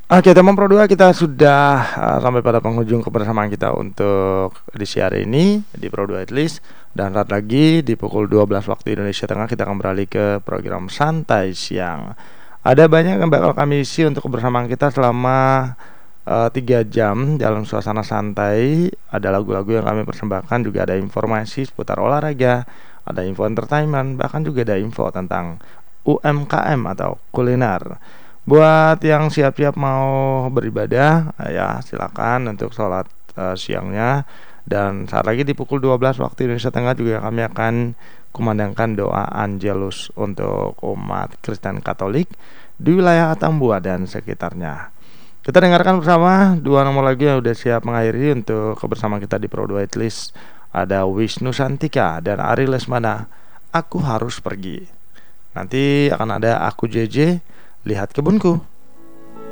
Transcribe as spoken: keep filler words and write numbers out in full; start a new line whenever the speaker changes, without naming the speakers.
Oke, teman Pro dua, kita sudah uh, sampai pada penghujung kebersamaan kita untuk edisi hari ini di Pro dua at least. Dan saat lagi di pukul dua belas waktu Indonesia Tengah kita akan beralih ke program Santai Siang. Ada banyak yang bakal kami isi untuk kebersamaan kita selama uh, tiga jam dalam suasana santai. Ada lagu-lagu yang kami persembahkan, juga ada informasi seputar olahraga, ada info entertainment, bahkan juga ada info tentang U M K M atau kuliner. Buat yang siap-siap mau beribadah, ya silakan untuk sholat uh, siangnya. Dan saat lagi di pukul dua belas waktu Indonesia Tengah juga kami akan kumandangkan doa Angelus untuk umat Kristen Katolik di wilayah Atambua dan sekitarnya. Kita dengarkan bersama dua nomor lagu yang udah siap mengakhiri untuk kebersamaan kita di Pro dua at least. Ada Wisnu Santika dan Ari Lesmana, Aku Harus Pergi. Nanti akan ada Aku J J, Lihat Kebunku.